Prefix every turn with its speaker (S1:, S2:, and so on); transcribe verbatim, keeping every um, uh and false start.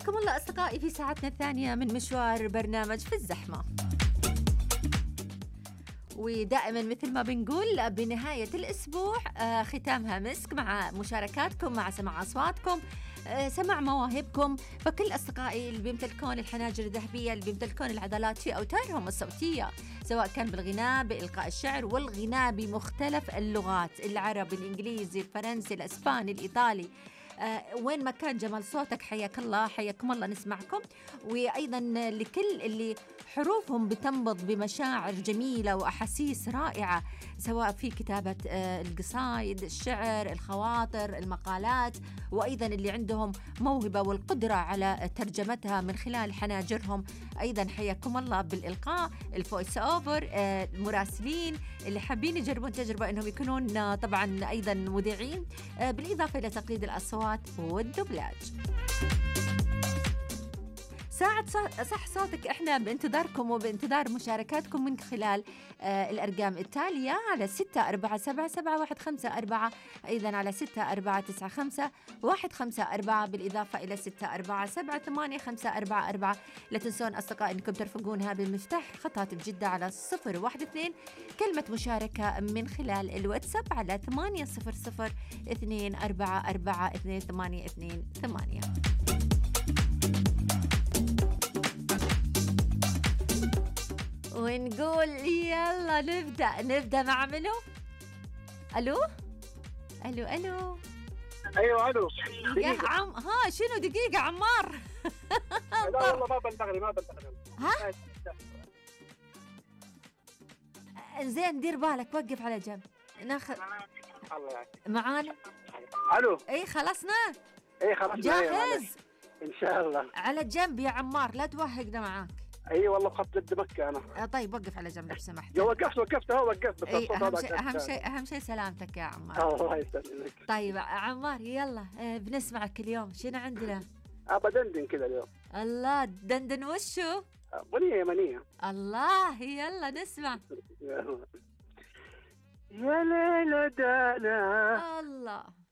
S1: حياكم الله أصدقائي في ساعتنا الثانية من مشوار برنامج في الزحمة. ودائما مثل ما بنقول بنهاية الأسبوع آه ختامها مسك مع مشاركاتكم، مع سماع أصواتكم، آه سمع مواهبكم. فكل أصدقائي اللي بيمتلكون الحناجر الذهبية، اللي بيمتلكون العضلات في أوتارهم الصوتية، سواء كان بالغناء، بإلقاء الشعر والغناء بمختلف اللغات، العربي، الإنجليزي، الفرنسي، الأسباني، الإيطالي، آه وين ما كان جمال صوتك حياك الله، حياكم الله نسمعكم. وأيضا لكل اللي حروفهم بتنبض بمشاعر جميلة وأحاسيس رائعة، سواء في كتابة آه القصائد، الشعر، الخواطر، المقالات، وأيضا اللي عندهم موهبة والقدرة على ترجمتها من خلال حناجرهم. أيضا حياكم الله بالإلقاء، الفويس أوفر، آه المراسلين اللي حابين يجربون تجربة أنهم يكونون آه طبعا أيضا مذيعين، آه بالإضافة إلى تقليد الأصوات والدبلاج. ساعة صح صوتك، احنا بانتظاركم وبانتظار مشاركاتكم من خلال آه الأرقام التالية على ستة أربعة سبعة سبعة واحد خمسة أربعة، أيضا على ستة أربعة تسعة خمسة واحد خمسة أربعة، بالإضافة إلى ستة أربعة سبعة ثمانية خمسة أربعة أربعة. لا تنسون أصدقائي أنكم ترفقونها بمفتاح خطات بجدة على صفر واحد اثنين، كلمة مشاركة من خلال الواتساب على ثمانية صفر صفر اثنين أربعة أربعة اثنين ثمانية اثنين ثمانية. ونقول يلا نبدأ نبدأ مع منو؟ ألو ألو ألو
S2: أيوة ألو
S1: يا عم، ها شنو دقيقة عمار.
S2: لا والله ما بلتغني ما بلتغني.
S1: ها زين، دير بالك، وقف على جنب ناخذ
S2: الله يعافيك.
S1: معانا
S2: ألو
S1: اي خلصنا،
S2: اي خلاص
S1: جاهز
S2: إن شاء الله.
S1: على جنب يا عمار، لا توهقنا معاك.
S2: اي والله بخط لد مكة انا.
S1: آه طيب وقف على جنب لو سمحت.
S2: وقفت وقفت اهو وقفت بس
S1: اي
S2: الصوت
S1: اهم
S2: هذا
S1: شيء اهم شيء اهم شيء سلامتك يا عمار.
S2: الله يسلمك.
S1: طيب عمار يلا، آه بنسمعك اليوم، شنو عندنا؟
S2: ابدندن كذا اليوم.
S1: الله، دندن وشو؟
S2: أغنية يمنية.
S1: الله يلا نسمع.
S2: يا ليلى دانا
S1: الله